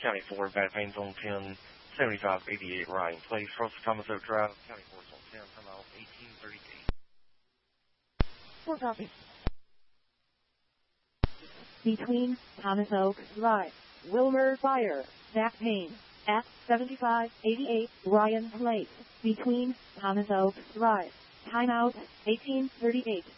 County 4, bad pains on 10, 7588 Ryan Place, Russell Thomas Oak Drive, County 4 on 10, time out 1838. 4 copy. Between Thomas Oak Drive, Wilmer Fire, back pain, at 7588 Ryan Place, between Thomas Oak Drive, timeout 1838.